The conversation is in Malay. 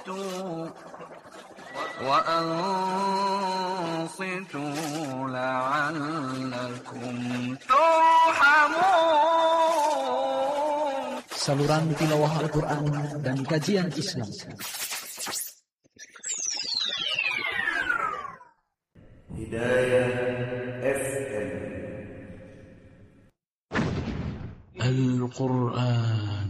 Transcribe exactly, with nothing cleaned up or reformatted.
وأنصتوا لعلكم ترحمون. Saluran tilawah Al-Quran dan kajian Islam. Hidayah F M. Al-Quran